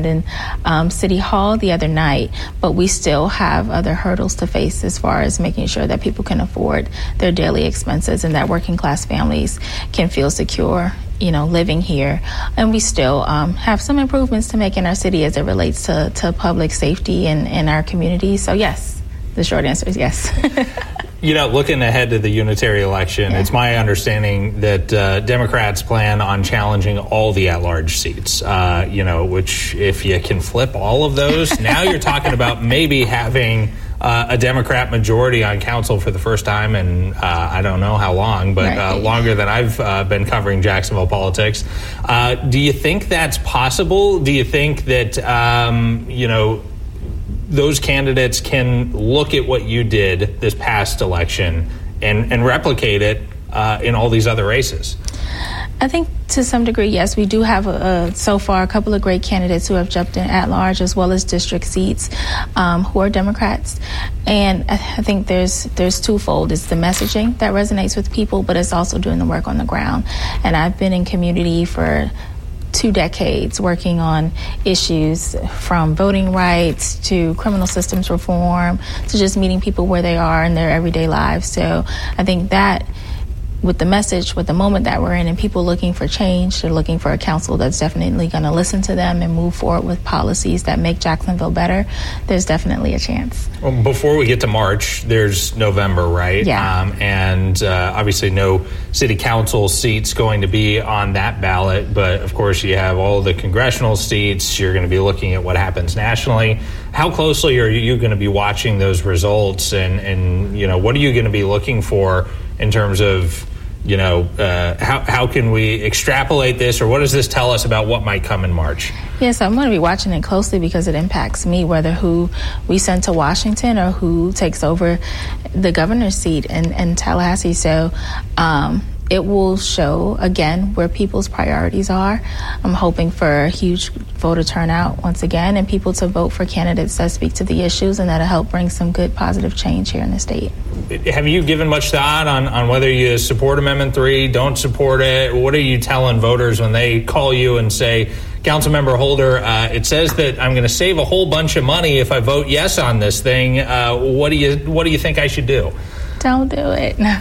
in City Hall the other night, but we still have other hurdles to face as far as making sure that people can afford their daily expenses and that working class families can feel secure, living here. And we still have some improvements to make in our city as it relates to public safety in our community. So yes, the short answer is yes. Looking ahead to the unitary election, it's my understanding that Democrats plan on challenging all the at-large seats, which if you can flip all of those, now you're talking about maybe having a Democrat majority on council for the first time in I don't know how long, but longer than I've been covering Jacksonville politics. Do you think that's possible? Do you think that, those candidates can look at what you did this past election and replicate it in all these other races? I think to some degree, yes. We do have so far a couple of great candidates who have jumped in at large as well as district seats who are Democrats. And I think there's twofold. It's the messaging that resonates with people, but it's also doing the work on the ground. And I've been in community for 2 decades working on issues from voting rights to criminal systems reform to just meeting people where they are in their everyday lives. So I think that with the message, with the moment that we're in and people looking for change, they're looking for a council that's definitely going to listen to them and move forward with policies that make Jacksonville better, there's definitely a chance. Well, before we get to March, there's November, right? Yeah. And obviously no city council seats going to be on that ballot, but of course you have all the congressional seats. You're going to be looking at what happens nationally. How closely are you going to be watching those results and what are you going to be looking for in terms of how can we extrapolate this, or what does this tell us about what might come in March? Yes, I'm going to be watching it closely because it impacts me, whether who we send to Washington or who takes over the governor's seat in Tallahassee. So it will show, again, where people's priorities are. I'm hoping for a huge voter turnout once again and people to vote for candidates that speak to the issues and that'll help bring some good positive change here in the state. Have you given much thought on whether you support Amendment 3, don't support it? What are you telling voters when they call you and say, Councilmember Holder, it says that I'm going to save a whole bunch of money if I vote yes on this thing. What do you think I should do? Don't do it. No,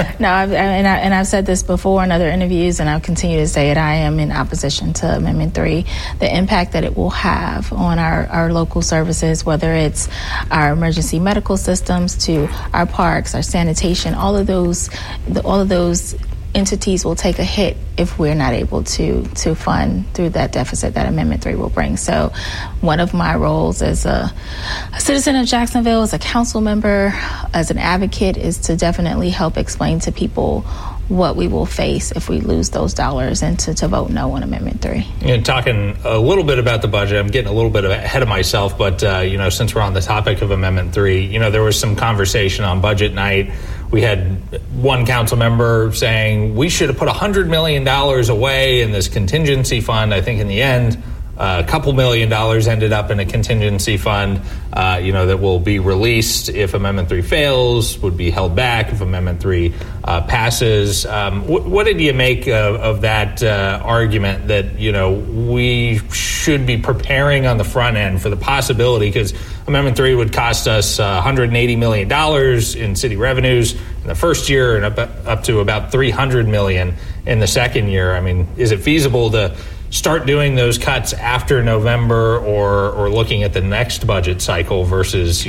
I've said this before in other interviews, and I'll continue to say it. I am in opposition to Amendment 3. The impact that it will have on our local services, whether it's our emergency medical systems to our parks, our sanitation, all of those entities will take a hit if we're not able to fund through that deficit that Amendment 3 will bring. So one of my roles as a citizen of Jacksonville, as a council member, as an advocate, is to definitely help explain to people what we will face if we lose those dollars and to vote no on Amendment 3. And talking a little bit about the budget, I'm getting a little bit ahead of myself, but since we're on the topic of Amendment 3, there was some conversation on budget night. We had one council member saying we should have put $100 million away in this contingency fund. I think in the end, a couple $1 million ended up in a contingency fund, that will be released if Amendment 3 fails, would be held back if Amendment 3 passes. What did you make of that argument that, we should be preparing on the front end for the possibility, because Amendment 3 would cost us $180 million in city revenues in the first year and up to about $300 million in the second year. I mean, is it feasible to start doing those cuts after November or looking at the next budget cycle versus,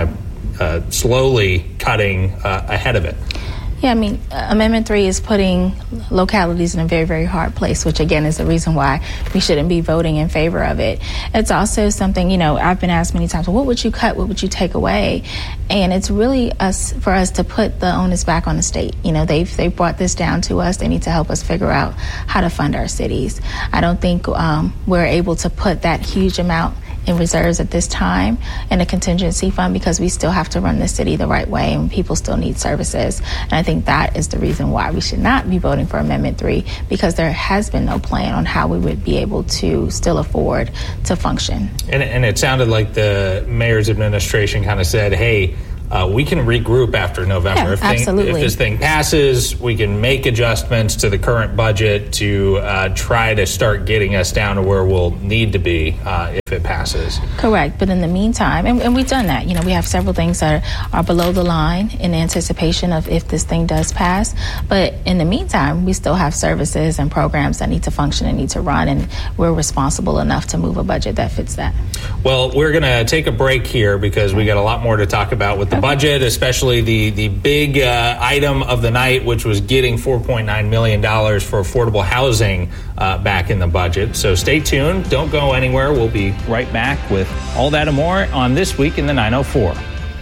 slowly cutting ahead of it? Yeah, Amendment 3 is putting localities in a very, very hard place, which, again, is the reason why we shouldn't be voting in favor of it. It's also something, I've been asked many times, well, what would you cut? What would you take away? And it's really for us to put the onus back on the state. They've brought this down to us. They need to help us figure out how to fund our cities. I don't think we're able to put that huge amount in reserves at this time in a contingency fund because we still have to run the city the right way and people still need services. And I think that is the reason why we should not be voting for Amendment 3, because there has been no plan on how we would be able to still afford to function. And it sounded like the mayor's administration kind of said, hey, we can regroup after November. Yeah, absolutely. If this thing passes, we can make adjustments to the current budget to try to start getting us down to where we'll need to be if it passes. Correct. But in the meantime, and we've done that. We have several things that are below the line in anticipation of if this thing does pass. But in the meantime, we still have services and programs that need to function and need to run, and we're responsible enough to move a budget that fits that. Well, we're going to take a break here because we got a lot more to talk about with the budget, especially the big item of the night, which was getting $4.9 million for affordable housing back in the budget. So stay tuned. Don't go anywhere. We'll be right back with all that and more on This Week in the 904.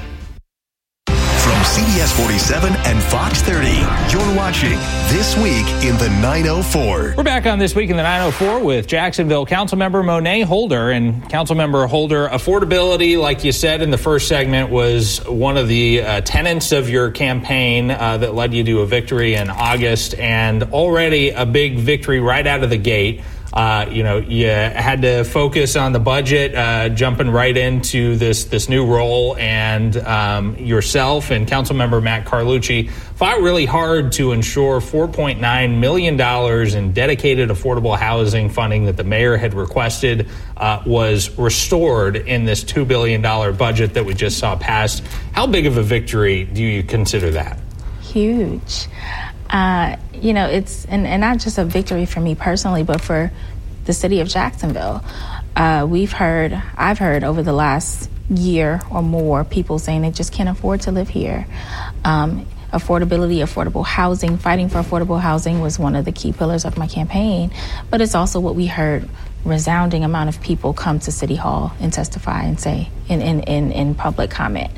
From CBS 47 and Fox 30, you're watching This Week in the 904. We're back on This Week in the 904 with Jacksonville Councilmember Monet Holder. And Councilmember Holder, affordability, like you said in the first segment, was one of the tenets of your campaign that led you to a victory in August, and already a big victory right out of the gate. You had to focus on the budget, jumping right into this new role, and yourself and Councilmember Matt Carlucci fought really hard to ensure $4.9 million in dedicated affordable housing funding that the mayor had requested was restored in this $2 billion budget that we just saw passed. How big of a victory do you consider that? Huge. It's and not just a victory for me personally, but for the city of Jacksonville. I've heard over the last year or more, people saying they just can't afford to live here. Affordability, affordable housing, fighting for affordable housing was one of the key pillars of my campaign, but it's also what we heard resounding amount of people come to City Hall and testify and say in public comment.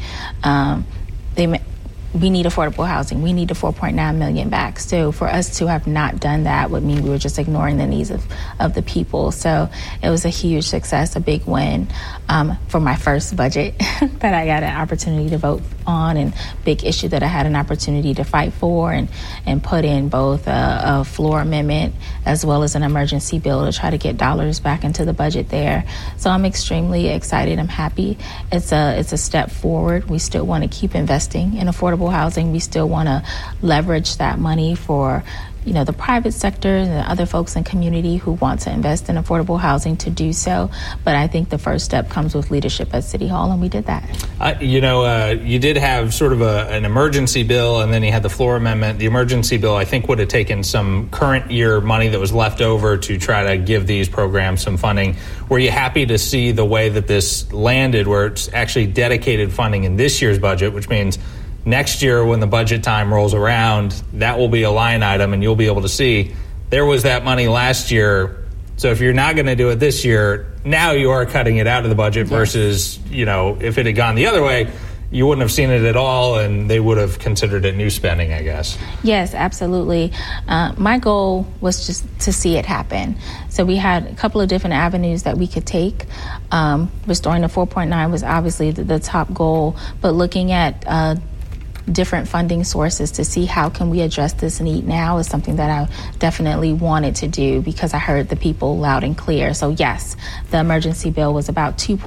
We need affordable housing. We need the $4.9 million back. So for us to have not done that would mean we were just ignoring the needs of the people. So it was a huge success, a big win for my first budget that I got an opportunity to vote on, and big issue that I had an opportunity to fight for and put in both a floor amendment as well as an emergency bill to try to get dollars back into the budget there. So I'm extremely excited. I'm happy. It's a step forward. We still want to keep investing in affordable housing. We still want to leverage that money for the private sector and the other folks in community who want to invest in affordable housing to do so. But I think the first step comes with leadership at City Hall, and we did that. You did have sort of an emergency bill, and then you had the floor amendment. The emergency bill, I think, would have taken some current year money that was left over to try to give these programs some funding. Were you happy to see the way that this landed, where it's actually dedicated funding in this year's budget, which means next year, when the budget time rolls around, that will be a line item, and you'll be able to see there was that money last year. So if you're not going to do it this year, now you are cutting it out of the budget. Yes. Versus, if it had gone the other way, you wouldn't have seen it at all, and they would have considered it new spending, I guess. Yes, absolutely. My goal was just to see it happen. So we had a couple of different avenues that we could take. Restoring the 4.9 was obviously the top goal, but looking at different funding sources to see how can we address this need now is something that I definitely wanted to do, because I heard the people loud and clear. So yes, the emergency bill was about over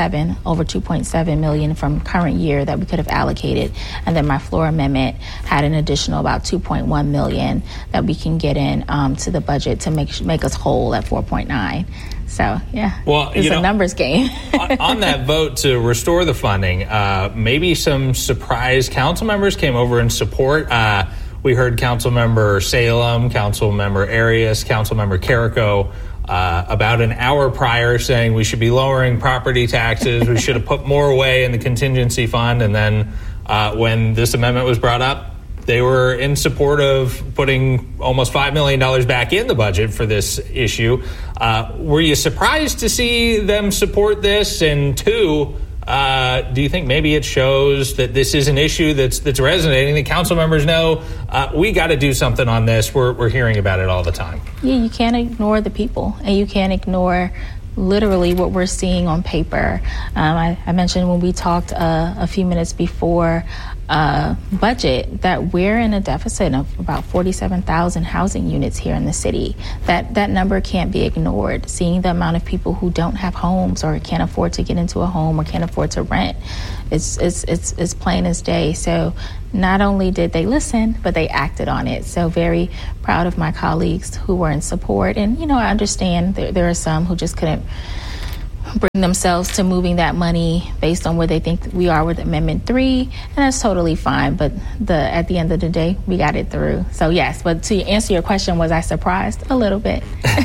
$2.7 million from current year that we could have allocated, and then my floor amendment had an additional about $2.1 million that we can get in to the budget to make us whole at 4.9. So, yeah, well, it's a numbers game. On that vote to restore the funding, maybe some surprise council members came over in support. We heard Councilmember Salem, Councilmember Arias, Councilmember Carrico about an hour prior saying we should be lowering property taxes, we should have put more away in the contingency fund. And then when this amendment was brought up, they were in support of putting almost $5 million back in the budget for this issue. Were you surprised to see them support this? And two, do you think maybe it shows that this is an issue that's resonating? The council members know we got to do something on this. We're hearing about it all the time. Yeah, you can't ignore the people, and you can't ignore literally what we're seeing on paper. I mentioned when we talked a few minutes before, budget, that we're in a deficit of about 47,000 housing units here in the city. That number can't be ignored. Seeing the amount of people who don't have homes or can't afford to get into a home or can't afford to rent, it's plain as day. So not only did they listen, but they acted on it. So very proud of my colleagues who were in support. And, I understand there are some who just couldn't bring themselves to moving that money based on where they think we are with Amendment 3, and that's totally fine. But at the end of the day, we got it through. So yes, but to answer your question, was I surprised? A little bit.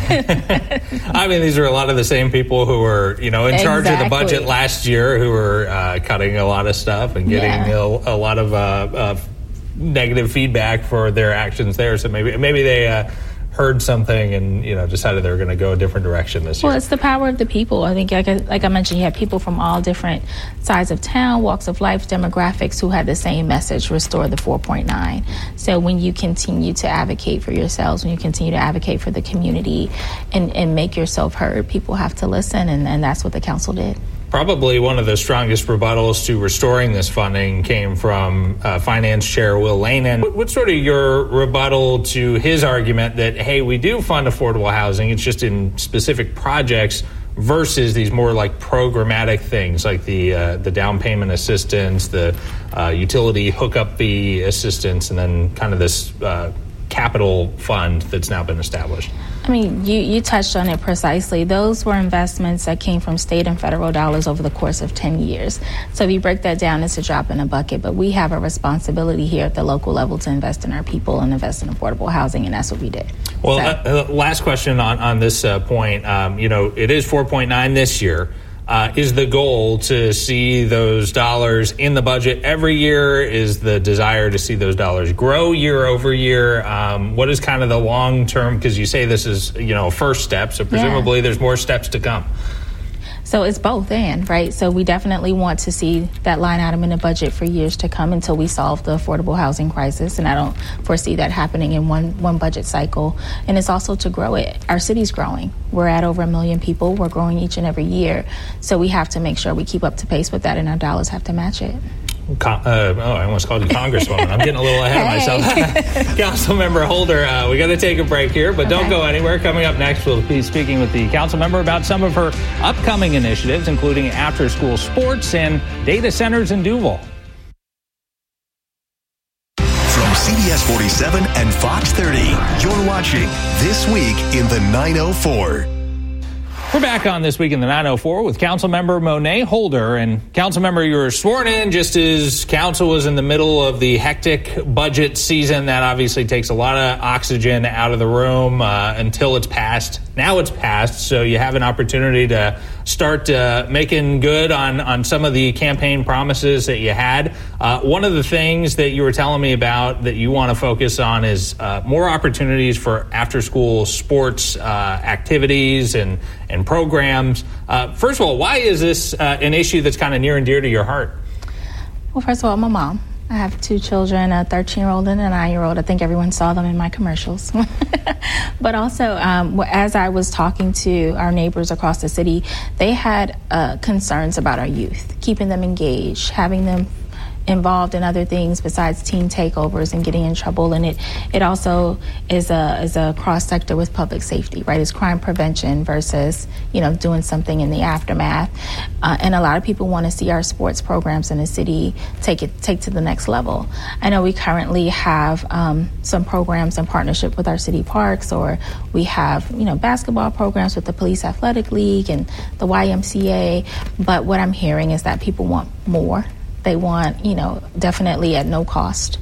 I mean, these are a lot of the same people who were, in charge of the budget last year, who were cutting a lot of stuff and getting a lot of negative feedback for their actions there. So maybe they heard something and decided they were going to go a different direction this year. Well, it's the power of the people. I think, like I mentioned, you have people from all different sides of town, walks of life, demographics, who had the same message: restore the 4.9. So when you continue to advocate for yourselves, when you continue to advocate for the community and make yourself heard, people have to listen, and that's what the council did. Probably one of the strongest rebuttals to restoring this funding came from Finance Chair Will Lanen. What's sort of your rebuttal to his argument that, hey, we do fund affordable housing, it's just in specific projects, versus these more like programmatic things like the down payment assistance, the utility hookup fee assistance, and then kind of this capital fund that's now been established? I mean, you touched on it precisely. Those were investments that came from state and federal dollars over the course of 10 years. So if you break that down, it's a drop in a bucket. But we have a responsibility here at the local level to invest in our people and invest in affordable housing, and that's what we did. Well, last question on this point. It is 4.9 this year. Is the goal to see those dollars in the budget every year? Is the desire to see those dollars grow year over year? What is kind of the long term? Because you say this is, a first step, so presumably there's more steps to come. So it's both and, right? So we definitely want to see that line item in the budget for years to come until we solve the affordable housing crisis. And I don't foresee that happening in one budget cycle. And it's also to grow it. Our city's growing. We're at over 1 million people. We're growing each and every year. So we have to make sure we keep up to pace with that, and our dollars have to match it. I almost called you Congresswoman. I'm getting a little ahead of myself. Councilmember Holder, we got to take a break here, but don't go anywhere. Coming up next, we'll be speaking with the council member about some of her upcoming initiatives, including after-school sports and data centers in Duval. From CBS 47 and Fox 30, you're watching This Week in the 904. We're back on This Week in the 904 with Councilmember Monet Holder. And Councilmember, you were sworn in just as council was in the middle of the hectic budget season. That obviously takes a lot of oxygen out of the room until it's passed. Now it's passed, so you have an opportunity to start making good on some of the campaign promises that you had. One of the things that you were telling me about that you want to focus on is more opportunities for after-school sports activities and programs. First of all, why is this an issue that's kind of near and dear to your heart? Well, first of all, I'm a mom. I have 2 children, a 13-year-old and a 9-year-old. I think everyone saw them in my commercials. But also, as I was talking to our neighbors across the city, they had concerns about our youth, keeping them engaged, having them involved in other things besides teen takeovers and getting in trouble. And it also is a cross sector with public safety, right? It's crime prevention versus, doing something in the aftermath. And a lot of people want to see our sports programs in the city take to the next level. I know we currently have some programs in partnership with our city parks, or we have, basketball programs with the Police Athletic League and the YMCA. But what I'm hearing is that people want more. They want, definitely at no cost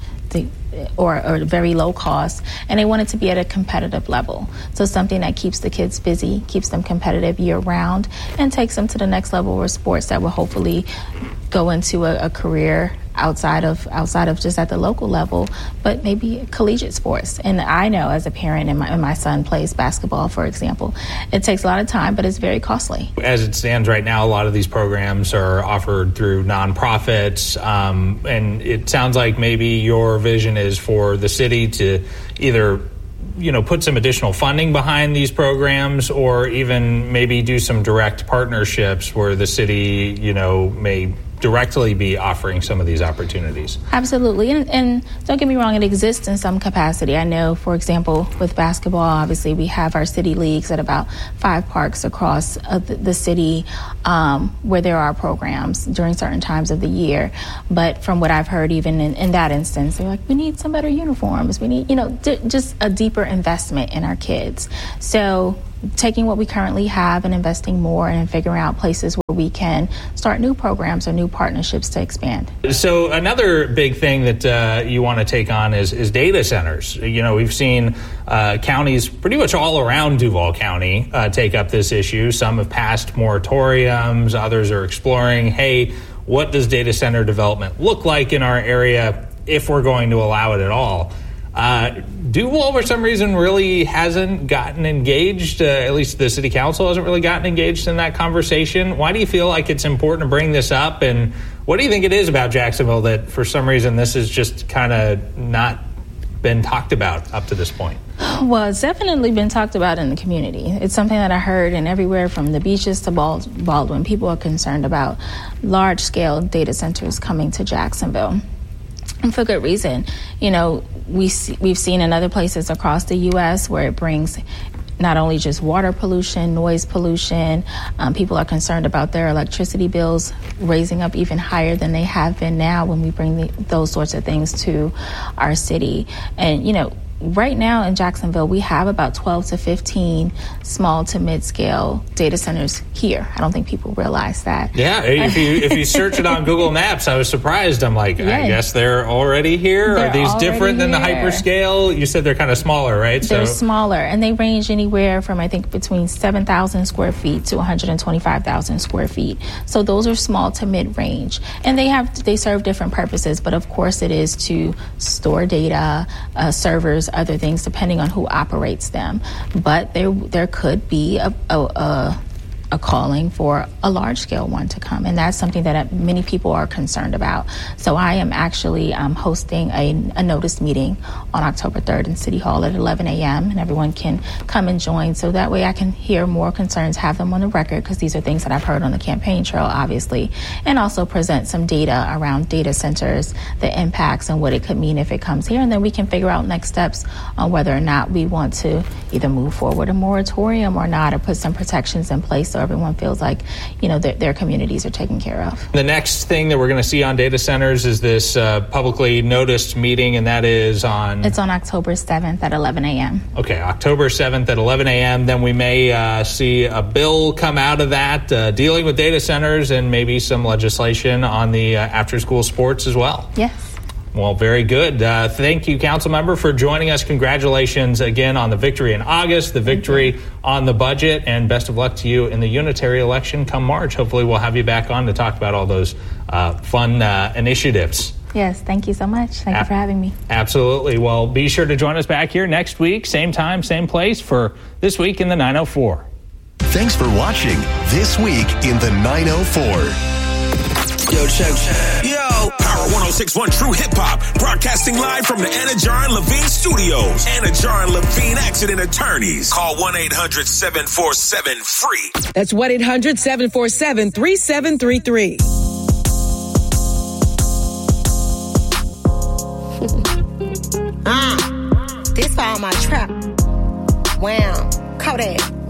or very low cost, and they want it to be at a competitive level. So something that keeps the kids busy, keeps them competitive year round, and takes them to the next level with sports that will hopefully go into a career outside of just at the local level, but maybe collegiate sports. And I know as a parent, and my son plays basketball, for example, it takes a lot of time, but it's very costly. As it stands right now, a lot of these programs are offered through nonprofits, and it sounds like maybe your vision is for the city to either put some additional funding behind these programs, or even maybe do some direct partnerships where the city, may directly be offering some of these opportunities. Absolutely. And don't get me wrong, it exists in some capacity. I know, for example, with basketball, obviously we have our city leagues at about 5 parks across the city where there are programs during certain times of the year. But from what I've heard, even in that instance, they're like, we need some better uniforms. We need, just a deeper investment in our kids. So taking what we currently have and investing more and figuring out places where we can start new programs or new partnerships to expand. So another big thing that you want to take on is data centers. We've seen counties pretty much all around Duval County take up this issue. Some have passed moratoriums. Others are exploring, hey, what does data center development look like in our area if we're going to allow it at all? Duval, for some reason, really hasn't gotten engaged. At least the city council hasn't really gotten engaged in that conversation. Why do you feel like it's important to bring this up? And what do you think it is about Jacksonville that, for some reason, this has just kind of not been talked about up to this point? Well, it's definitely been talked about in the community. It's something that I heard, and everywhere from the beaches to Baldwin, people are concerned about large-scale data centers coming to Jacksonville. And for good reason. We've seen in other places across the U.S. where it brings not only just water pollution, noise pollution. People are concerned about their electricity bills raising up even higher than they have been now when we bring those sorts of things to our city. And, right now in Jacksonville, we have about 12 to 15 small to mid-scale data centers here. I don't think people realize that. Yeah, if you search it on Google Maps, I was surprised. I'm like, I guess they're already here. Are these different than the hyperscale? You said they're kind of smaller, right? They're smaller, and they range anywhere from, I think, between 7,000 square feet to 125,000 square feet. So those are small to mid-range, and they serve different purposes. But of course, it is to store data, servers, other things, depending on who operates them. But there could be a calling for a large-scale one to come, and that's something that many people are concerned about. So I am actually hosting a notice meeting on October 3rd in City Hall at 11 a.m., and everyone can come and join, so that way I can hear more concerns, have them on the record, because these are things that I've heard on the campaign trail, obviously, and also present some data around data centers, the impacts, and what it could mean if it comes here, and then we can figure out next steps on whether or not we want to either move forward a moratorium or not, or put some protections in place so everyone feels like, their communities are taken care of. The next thing that we're going to see on data centers is this publicly noticed meeting, and that is on... It's on October 7th at 11 a.m. Okay, October 7th at 11 a.m. Then we may see a bill come out of that dealing with data centers, and maybe some legislation on the after-school sports as well. Yes. Well, very good. Thank you, Councilmember, for joining us. Congratulations again on the victory in August, the victory on the budget, and best of luck to you in the unitary election come March. Hopefully we'll have you back on to talk about all those fun initiatives. Yes, thank you so much. Thank you for having me. Absolutely. Well, be sure to join us back here next week, same time, same place, for This Week in the 904. Thanks for watching This Week in the 904. Yo, check. Yo, Power 106.1 True Hip Hop, broadcasting live from the Anna Jar and Levine Studios. Anna Jar and Levine Accident Attorneys. Call 1-800-747-FREE. That's 1-800-747-3733. This for all my trap. Wow, Kodak.